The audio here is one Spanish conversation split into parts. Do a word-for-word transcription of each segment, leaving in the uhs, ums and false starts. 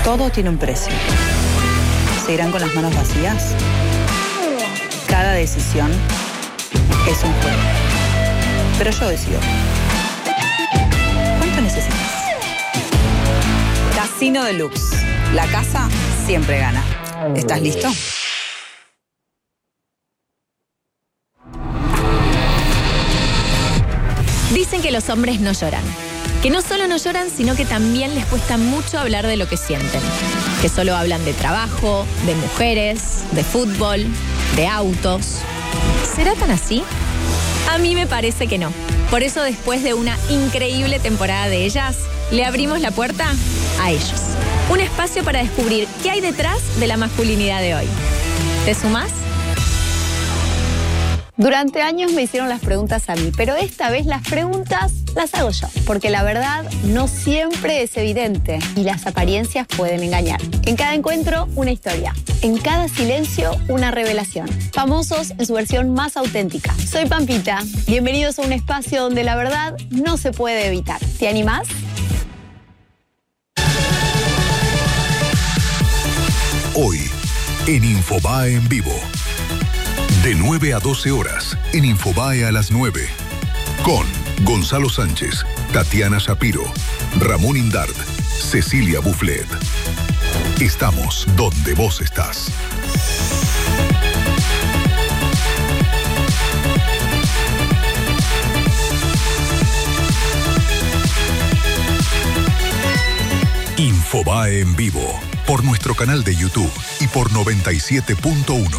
Todo tiene un precio. ¿Se irán con las manos vacías? Cada decisión es un juego. Pero yo decido. ¿Cuánto necesitas? Casino Deluxe. La casa siempre gana. ¿Estás listo? Dicen que los hombres no lloran. Que no solo no lloran, sino que también les cuesta mucho hablar de lo que sienten. Que solo hablan de trabajo, de mujeres, de fútbol, de autos. ¿Será tan así? A mí me parece que no. Por eso, después de una increíble temporada de ellas, le abrimos la puerta a ellos. Un espacio para descubrir qué hay detrás de la masculinidad de hoy. ¿Te sumás? Durante años me hicieron las preguntas a mí, pero esta vez las preguntas las hago yo, porque la verdad no siempre es evidente y las apariencias pueden engañar. En cada encuentro, una historia. En cada silencio, una revelación. Famosos en su versión más auténtica. Soy Pampita. Bienvenidos a un espacio donde la verdad no se puede evitar. ¿Te animás? Hoy, en Infobae en vivo. De nueve a doce horas, en Infobae a las nueve. Con Gonzalo Sánchez, Tatiana Shapiro, Ramón Indart, Cecilia Bufflet. Estamos donde vos estás. Infobae en vivo, por nuestro canal de YouTube y por noventa y siete punto uno.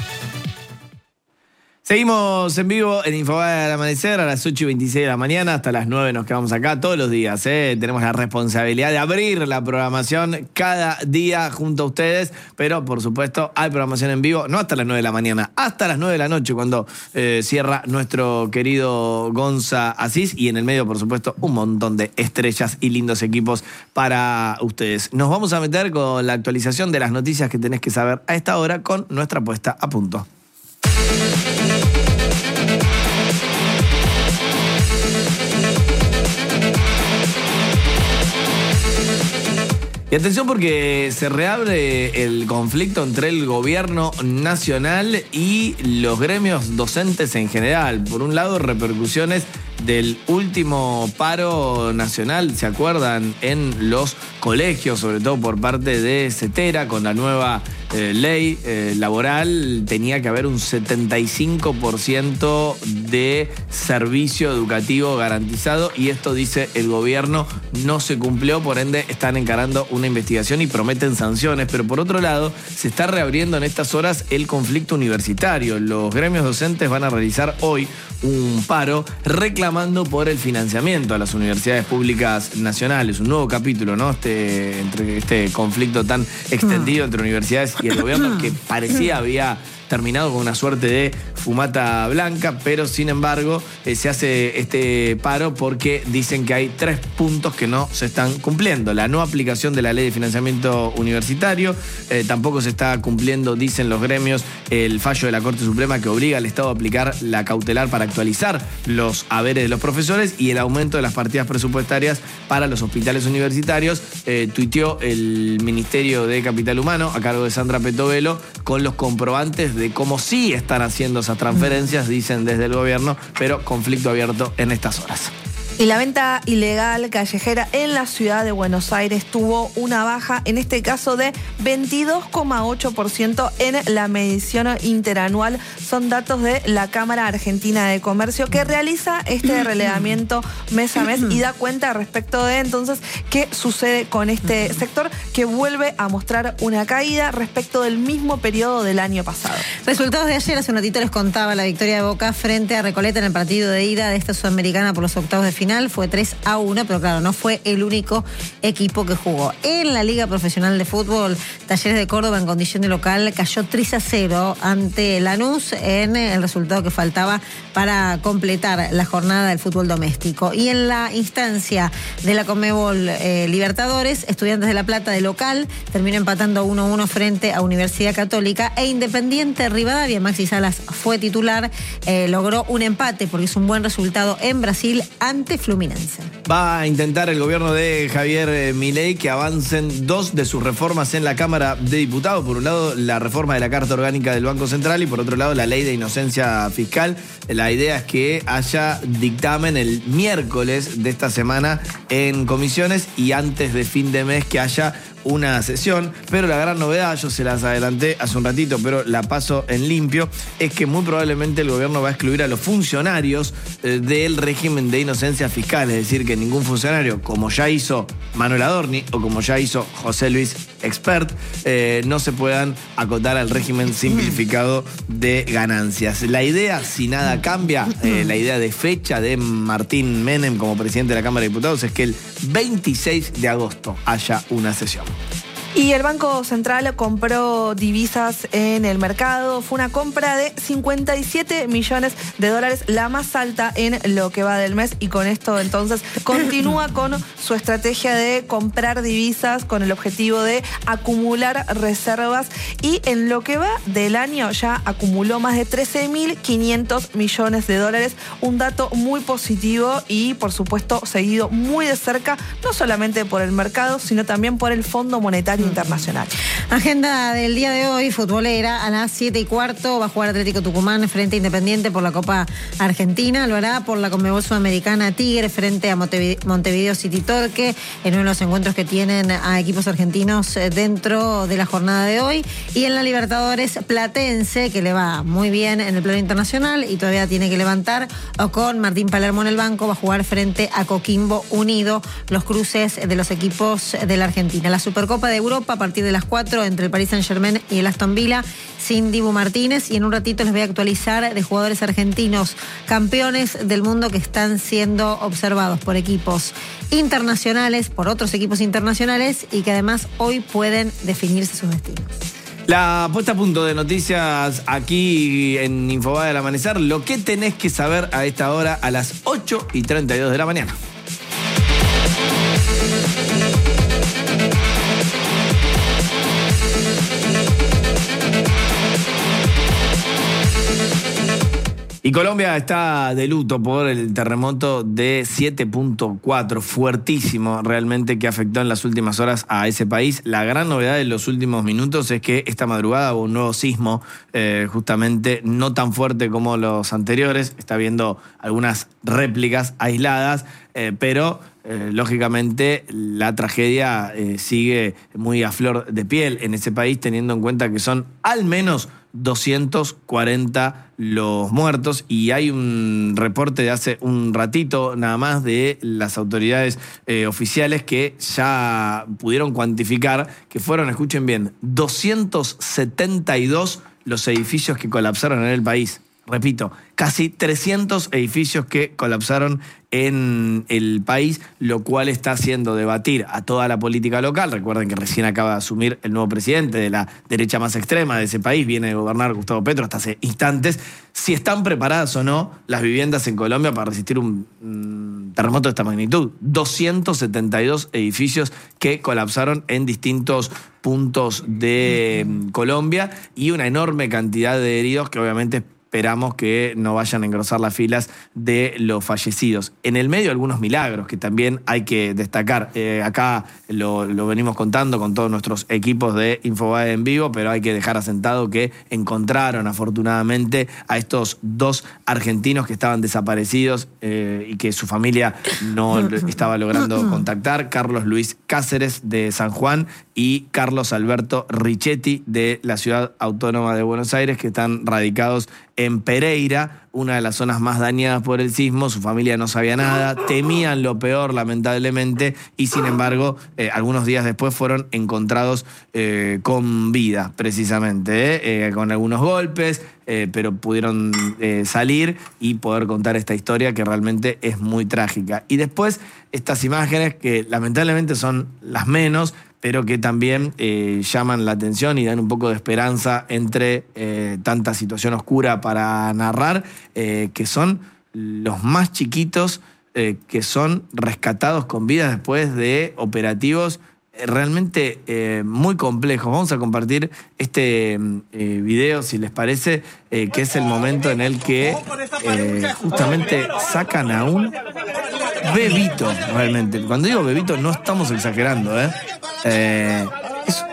Seguimos en vivo en Infobae al amanecer a las ocho y veintiséis de la mañana, hasta las nueve nos quedamos acá todos los días. ¿eh? Tenemos la responsabilidad de abrir la programación cada día junto a ustedes, pero por supuesto hay programación en vivo, no hasta las nueve de la mañana, hasta las nueve de la noche cuando eh, cierra nuestro querido Gonza Asís, y en el medio por supuesto un montón de estrellas y lindos equipos para ustedes. Nos vamos a meter con la actualización de las noticias que tenés que saber a esta hora con nuestra puesta a punto. Y atención porque se reabre el conflicto entre el gobierno nacional y los gremios docentes en general. Por un lado, repercusiones del último paro nacional, ¿se acuerdan? En los colegios, sobre todo por parte de CETERA, con la nueva eh, ley eh, laboral, tenía que haber un setenta y cinco por ciento de servicio educativo garantizado, y esto, dice el gobierno, no se cumplió, por ende están encarando una investigación y prometen sanciones. Pero por otro lado, se está reabriendo en estas horas el conflicto universitario. Los gremios docentes van a realizar hoy un paro reclamando por el financiamiento a las universidades públicas nacionales. Un nuevo capítulo, ¿no? Este, entre este conflicto tan extendido entre universidades y el gobierno, que parecía había terminado con una suerte de fumata blanca, pero sin embargo eh, se hace este paro porque dicen que hay tres puntos que no se están cumpliendo. La no aplicación de la ley de financiamiento universitario, eh, tampoco se está cumpliendo, dicen los gremios, el fallo de la Corte Suprema que obliga al Estado a aplicar la cautelar para actualizar los haberes de los profesores, y el aumento de las partidas presupuestarias para los hospitales universitarios. Eh, tuiteó el Ministerio de Capital Humano, a cargo de Sandra Petovelo, con los comprobantes de cómo sí están haciendo esas transferencias, dicen desde el gobierno, pero conflicto abierto en estas horas. Y la venta ilegal callejera en la ciudad de Buenos Aires tuvo una baja, en este caso de veintidós coma ocho por ciento en la medición interanual. Son datos de la Cámara Argentina de Comercio, que realiza este relevamiento mes a mes y da cuenta respecto de entonces qué sucede con este sector, que vuelve a mostrar una caída respecto del mismo periodo del año pasado. Resultados de ayer, hace un ratito les contaba la victoria de Boca frente a Recoleta en el partido de ida de esta Sudamericana por los octavos de final. Fue tres a uno, pero claro, no fue el único equipo que jugó. En la Liga Profesional de Fútbol, Talleres de Córdoba, en condición de local, cayó tres a cero ante Lanús en el resultado que faltaba para completar la jornada del fútbol doméstico. Y en la instancia de la Conmebol eh, Libertadores, Estudiantes de La Plata de local terminó empatando uno a uno frente a Universidad Católica, e Independiente Rivadavia, Maxi Salas fue titular, eh, logró un empate porque es un buen resultado en Brasil ante Fluminense. Va a intentar el gobierno de Javier Milei que avancen dos de sus reformas en la Cámara de Diputados. Por un lado, la reforma de la Carta Orgánica del Banco Central y por otro lado, la Ley de Inocencia Fiscal. La idea es que haya dictamen el miércoles de esta semana en comisiones y antes de fin de mes que haya una sesión, pero la gran novedad, yo se las adelanté hace un ratito, pero la paso en limpio, es que muy probablemente el gobierno va a excluir a los funcionarios eh, del régimen de inocencia fiscal, es decir, que ningún funcionario, como ya hizo Manuel Adorni o como ya hizo José Luis Expert, eh, no se puedan acotar al régimen simplificado de ganancias. La idea, si nada cambia, eh, la idea de fecha de Martín Menem como presidente de la Cámara de Diputados es que el veintiséis de agosto haya una sesión. Y el Banco Central compró divisas en el mercado. Fue una compra de cincuenta y siete millones de dólares, la más alta en lo que va del mes. Y con esto entonces continúa con su estrategia de comprar divisas con el objetivo de acumular reservas. Y en lo que va del año ya acumuló más de trece mil quinientos millones de dólares. Un dato muy positivo y por supuesto seguido muy de cerca, no solamente por el mercado, sino también por el Fondo Monetario Internacional. Agenda del día de hoy, futbolera, a las siete y cuarto va a jugar Atlético Tucumán frente a Independiente por la Copa Argentina. Lo hará por la Conmebol Sudamericana Tigre frente a Montevideo City Torque, en uno de los encuentros que tienen a equipos argentinos dentro de la jornada de hoy. Y en la Libertadores, Platense, que le va muy bien en el plano internacional y todavía tiene que levantar, o con Martín Palermo en el banco, va a jugar frente a Coquimbo Unido, los cruces de los equipos de la Argentina. La Supercopa de Europa a partir de las cuatro entre el Paris Saint-Germain y el Aston Villa sin Dibu Martínez, y en un ratito les voy a actualizar de jugadores argentinos campeones del mundo que están siendo observados por equipos internacionales, por otros equipos internacionales y que además hoy pueden definirse sus destinos. La puesta a punto de noticias aquí en Infobae del Amanecer, lo que tenés que saber a esta hora a las ocho y treinta y dos de la mañana. Y Colombia está de luto por el terremoto de siete punto cuatro, fuertísimo realmente, que afectó en las últimas horas a ese país. La gran novedad de los últimos minutos es que esta madrugada hubo un nuevo sismo, eh, justamente no tan fuerte como los anteriores. Está habiendo algunas réplicas aisladas, eh, pero eh, lógicamente la tragedia eh, sigue muy a flor de piel en ese país, teniendo en cuenta que son al menos doscientos cuarenta los muertos, y hay un reporte de hace un ratito nada más de las autoridades eh, oficiales que ya pudieron cuantificar que fueron, escuchen bien, doscientos setenta y dos los edificios que colapsaron en el país. Repito, casi trescientos edificios que colapsaron en el país, lo cual está haciendo debatir a toda la política local. Recuerden que recién acaba de asumir el nuevo presidente de la derecha más extrema de ese país, viene de gobernar Gustavo Petro hasta hace instantes, si están preparadas o no las viviendas en Colombia para resistir un, un terremoto de esta magnitud. doscientos setenta y dos edificios que colapsaron en distintos puntos de Colombia y una enorme cantidad de heridos que obviamente esperamos que no vayan a engrosar las filas de los fallecidos. En el medio algunos milagros que también hay que destacar. Eh, acá lo, lo venimos contando con todos nuestros equipos de Infobae en vivo, pero hay que dejar asentado que encontraron afortunadamente a estos dos argentinos que estaban desaparecidos eh, y que su familia no estaba logrando contactar. Carlos Luis Cáceres de San Juan y Carlos Alberto Richetti de la Ciudad Autónoma de Buenos Aires, que están radicados en Pereira, una de las zonas más dañadas por el sismo. Su familia no sabía nada, temían lo peor lamentablemente, y sin embargo eh, algunos días después fueron encontrados eh, con vida precisamente, eh, eh, con algunos golpes, eh, pero pudieron eh, salir y poder contar esta historia que realmente es muy trágica. Y después estas imágenes que lamentablemente son las menos, pero que también eh, llaman la atención y dan un poco de esperanza entre eh, tanta situación oscura para narrar, eh, que son los más chiquitos eh, que son rescatados con vida después de operativos realmente eh, muy complejos. Vamos a compartir este eh, video, si les parece, eh, que es el momento en el que eh, justamente sacan a un bebito, realmente. Cuando digo bebito no estamos exagerando, ¿eh? eh es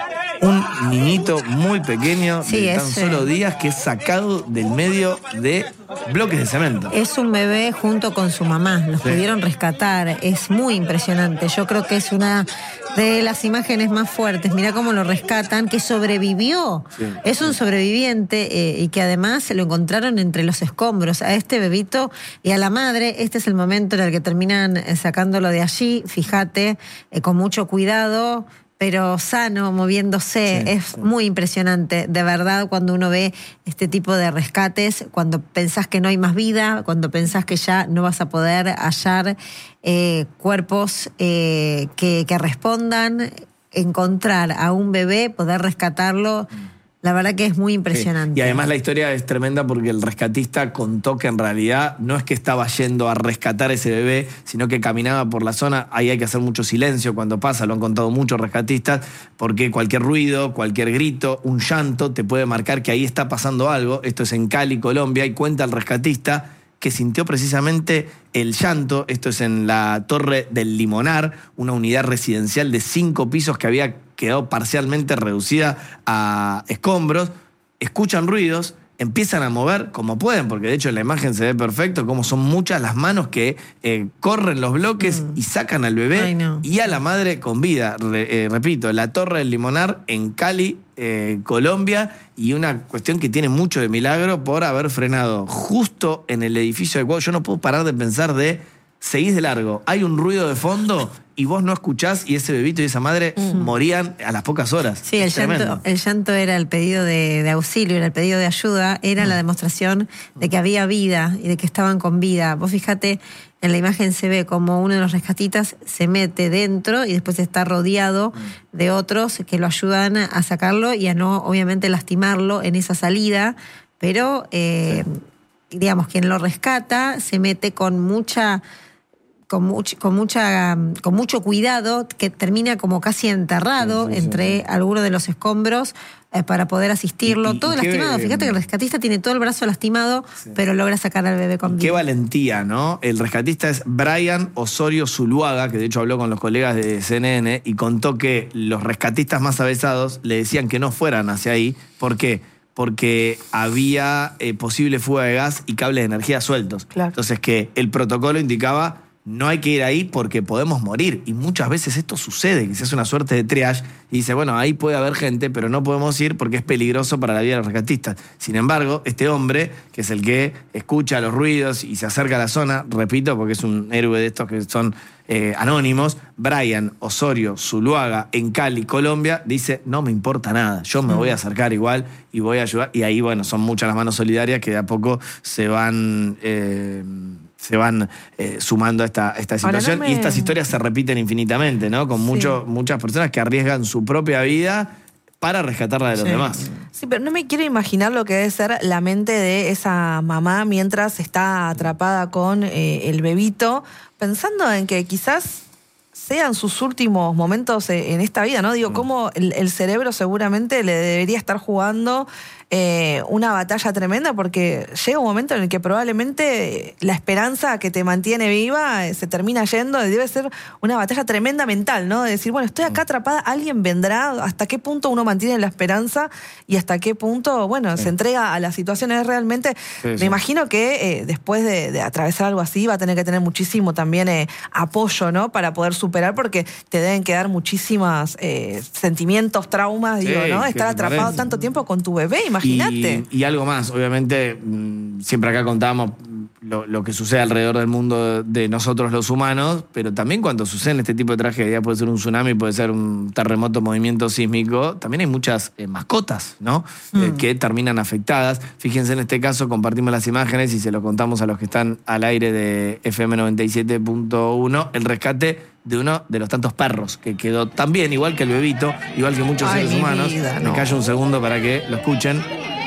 un niñito muy pequeño, sí, de tan es, solo días, que es sacado del medio de bloques de cemento. Es un bebé junto con su mamá, los sí. pudieron rescatar, es muy impresionante. Yo creo que es una de las imágenes más fuertes. Mirá cómo lo rescatan, que sobrevivió. Sí. Es un sobreviviente eh, y que además se lo encontraron entre los escombros a este bebito y a la madre. Este es el momento en el que terminan sacándolo de allí, fíjate, eh, con mucho cuidado, pero sano, moviéndose. Sí, es sí. muy impresionante, de verdad, cuando uno ve este tipo de rescates, cuando pensás que no hay más vida, cuando pensás que ya no vas a poder hallar eh, cuerpos eh, que, que respondan, encontrar a un bebé, poder rescatarlo. La verdad que es muy impresionante. Sí. Y además la historia es tremenda porque el rescatista contó que en realidad no es que estaba yendo a rescatar ese bebé, sino que caminaba por la zona. Ahí hay que hacer mucho silencio cuando pasa, lo han contado muchos rescatistas, porque cualquier ruido, cualquier grito, un llanto te puede marcar que ahí está pasando algo. Esto es en Cali, Colombia, y cuenta el rescatista que sintió precisamente el llanto. Esto es en la Torre del Limonar, una unidad residencial de cinco pisos que había quedado parcialmente reducida a escombros. Escuchan ruidos, empiezan a mover como pueden, porque de hecho en la imagen se ve perfecto cómo son muchas las manos que eh, corren los bloques mm. y sacan al bebé. Ay, no. Y a la madre con vida. Re, eh, repito, la Torre del Limonar en Cali, eh, Colombia, y una cuestión que tiene mucho de milagro por haber frenado justo en el edificio adecuado. Yo no puedo parar de pensar de, seguís de largo, hay un ruido de fondo y vos no escuchás, y ese bebito y esa madre mm. morían a las pocas horas. Sí, el llanto, el llanto era el pedido de, de auxilio, era el pedido de ayuda, era mm. la demostración de que había vida y de que estaban con vida. Vos fíjate, en la imagen se ve como uno de los rescatistas se mete dentro y después está rodeado mm. de otros que lo ayudan a sacarlo y a no, obviamente, lastimarlo en esa salida, pero, eh, sí. digamos, quien lo rescata se mete con mucha... Con, much, con, mucha, con mucho cuidado, que termina como casi enterrado sí, sí, entre sí. algunos de los escombros eh, para poder asistirlo. Y, y, todo y lastimado. Qué, Fíjate que el rescatista tiene todo el brazo lastimado, sí. pero logra sacar al bebé con vida. Qué valentía, ¿no? El rescatista es Brian Osorio Zuluaga, que de hecho habló con los colegas de C N N y contó que los rescatistas más avesados le decían que no fueran hacia ahí. ¿Por qué? Porque había eh, posible fuga de gas y cables de energía sueltos. Claro. Entonces que el protocolo indicaba: no hay que ir ahí porque podemos morir. Y muchas veces esto sucede, que se hace una suerte de triage y dice, bueno, ahí puede haber gente, pero no podemos ir porque es peligroso para la vida de los rescatistas. Sin embargo, este hombre, que es el que escucha los ruidos y se acerca a la zona, repito, porque es un héroe de estos que son eh, anónimos, Brian Osorio Zuluaga, en Cali, Colombia, dice, no me importa nada, yo me voy a acercar igual y voy a ayudar. Y ahí, bueno, son muchas las manos solidarias que de a poco se van... Eh, se van eh, sumando a esta, esta situación. No me... Y estas historias se repiten infinitamente, ¿no? Con sí. mucho, muchas personas que arriesgan su propia vida para rescatarla de los sí. demás. Sí, pero no me quiero imaginar lo que debe ser la mente de esa mamá mientras está atrapada con eh, el bebito, pensando en que quizás sean sus últimos momentos en esta vida, ¿no? Digo, cómo el, el cerebro seguramente le debería estar jugando eh, una batalla tremenda, porque llega un momento en el que probablemente la esperanza que te mantiene viva eh, se termina yendo, y debe ser una batalla tremenda mental, ¿no? De decir, bueno, estoy acá atrapada, alguien vendrá. ¿Hasta qué punto uno mantiene la esperanza y hasta qué punto, bueno, sí. se entrega a las situaciones realmente? Sí, me sí. imagino que eh, después de, de atravesar algo así va a tener que tener muchísimo también eh, apoyo, ¿no? Para poder superar, porque te deben quedar muchísimos eh, sentimientos, traumas, sí, digo, ¿no? Estar atrapado parece. tanto tiempo con tu bebé, imagínate. Y, y algo más, obviamente, siempre acá contábamos lo, lo que sucede alrededor del mundo de nosotros los humanos, pero también cuando sucede este tipo de tragedia, puede ser un tsunami, puede ser un terremoto, movimiento sísmico, también hay muchas eh, mascotas, ¿no? Mm. Eh, que terminan afectadas. Fíjense, en este caso compartimos las imágenes y se lo contamos a los que están al aire de F M noventa y siete punto uno, el rescate de uno de los tantos perros que quedó también, igual que el bebito, igual que muchos Ay, seres humanos. Vida, no. Me callo un segundo para que lo escuchen.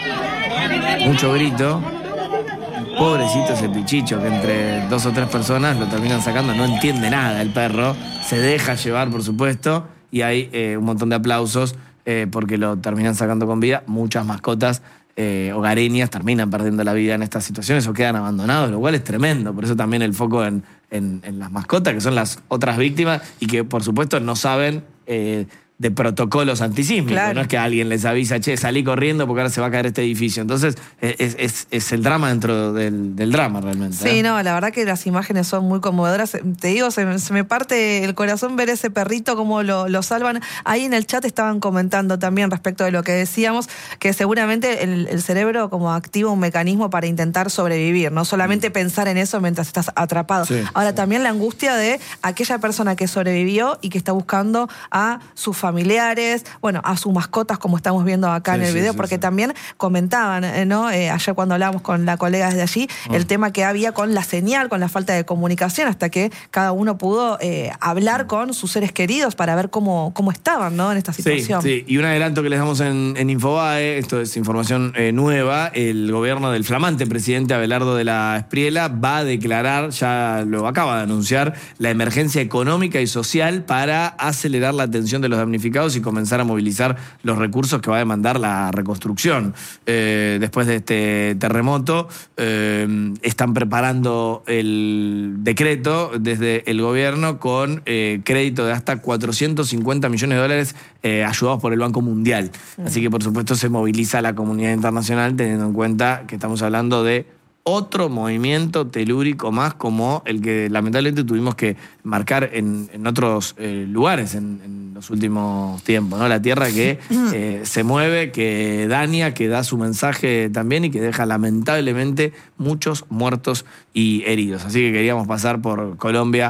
Mucho grito. Pobrecito ese pichicho, que entre dos o tres personas lo terminan sacando. No entiende nada el perro. Se deja llevar, por supuesto. Y y hay eh, un montón de aplausos eh, porque lo terminan sacando con vida. Muchas mascotas eh, hogareñas terminan perdiendo la vida en estas situaciones o quedan abandonados, lo cual es tremendo. Por eso también el foco en, en, en las mascotas, que son las otras víctimas y que por supuesto no saben eh, de protocolos antisísmicos. Claro. No es que alguien les avisa, che, salí corriendo porque ahora se va a caer este edificio. Entonces, es, es, es el drama dentro del, del drama realmente. Sí, ¿eh? No, la verdad que las imágenes son muy conmovedoras. Te digo, se, se me parte el corazón ver ese perrito, cómo lo, lo salvan. Ahí en el chat estaban comentando también respecto de lo que decíamos, que seguramente el, el cerebro como activa un mecanismo para intentar sobrevivir, no solamente mm. pensar en eso mientras estás atrapado. Sí, ahora, sí. También la angustia de aquella persona que sobrevivió y que está buscando a su familia. familiares, bueno, a sus mascotas, como estamos viendo acá sí, en el video, sí, porque sí. también comentaban, ¿no? Eh, ayer cuando hablábamos con la colega desde allí, oh. el tema que había con la señal, con la falta de comunicación, hasta que cada uno pudo eh, hablar con sus seres queridos para ver cómo, cómo estaban, ¿no? En esta situación. Sí, sí, y un adelanto que les damos en, en Infobae, esto es información eh, nueva, el gobierno del flamante presidente Abelardo de la Espriella va a declarar, ya lo acaba de anunciar, la emergencia económica y social para acelerar la atención de los damnificados y comenzar a movilizar los recursos que va a demandar la reconstrucción. Eh, después de este terremoto, eh, están preparando el decreto desde el gobierno con eh, crédito de hasta cuatrocientos cincuenta millones de dólares eh, ayudados por el Banco Mundial. Así que, por supuesto, se moviliza la comunidad internacional teniendo en cuenta que estamos hablando de otro movimiento telúrico más como el que lamentablemente tuvimos que marcar en, en otros eh, lugares en, en los últimos tiempos, ¿no? La Tierra que eh, se mueve, que daña, que da su mensaje también y que deja lamentablemente muchos muertos y heridos. Así que queríamos pasar por Colombia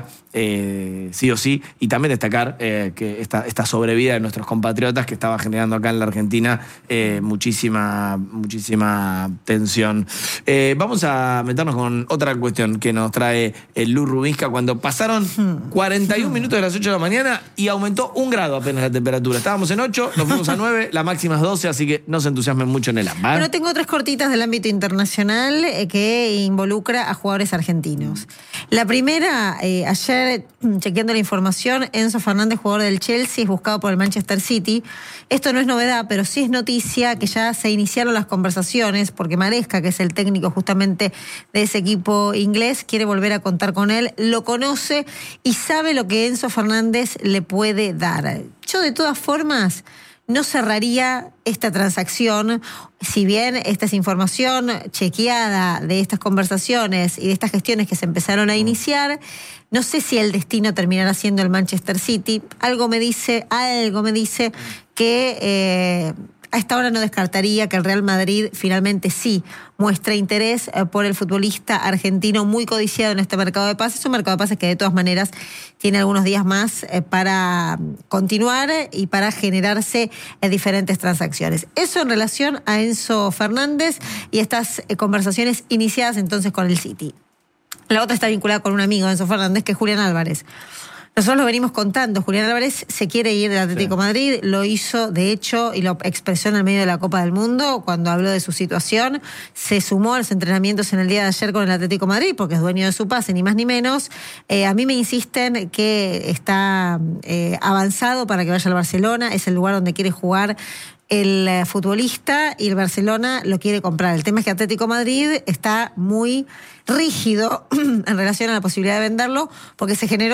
eh, sí o sí y también destacar eh, que esta, esta sobrevida de nuestros compatriotas que estaba generando acá en la Argentina eh, muchísima, muchísima tensión. Eh, vamos a meternos con otra cuestión que nos trae el Lu Rubinska cuando pasaron cuarenta y un minutos de las ocho de la mañana y aumentó un grado apenas la temperatura. Estábamos en ocho, nos fuimos a nueve, la máxima es doce, así que no se entusiasmen mucho en el ámbito. Bueno, tengo tres cortitas del ámbito internacional eh, que involucra a jugadores argentinos. La primera, eh, ayer chequeando la información, Enzo Fernández, jugador del Chelsea, es buscado por el Manchester City. Esto no es novedad, pero sí es noticia que ya se iniciaron las conversaciones porque Maresca, que es el técnico justamente de ese equipo inglés, quiere volver a contar con él, lo conoce y sabe lo que Enzo Fernández le puede dar. Yo, de todas formas, no cerraría esta transacción, si bien esta es información chequeada de estas conversaciones y de estas gestiones que se empezaron a iniciar. No sé si el destino terminará siendo el Manchester City. Algo me dice, algo me dice que eh, a esta hora no descartaría que el Real Madrid finalmente sí muestre interés por el futbolista argentino muy codiciado en este mercado de pases. Es un mercado de pases que de todas maneras tiene algunos días más para continuar y para generarse diferentes transacciones. Eso en relación a Enzo Fernández y estas conversaciones iniciadas entonces con el City. La otra está vinculada con un amigo de Enzo Fernández, que es Julián Álvarez. Nosotros lo venimos contando. Julián Álvarez se quiere ir del Atlético sí. Madrid, lo hizo de hecho y lo expresó en el medio de la Copa del Mundo cuando habló de su situación. Se sumó a los entrenamientos en el día de ayer con el Atlético Madrid porque es dueño de su pase, ni más ni menos. Eh, a mí me insisten que está eh, avanzado para que vaya al Barcelona, es el lugar donde quiere jugar el futbolista y el Barcelona lo quiere comprar. El tema es que Atlético Madrid está muy rígido en relación a la posibilidad de venderlo porque se generó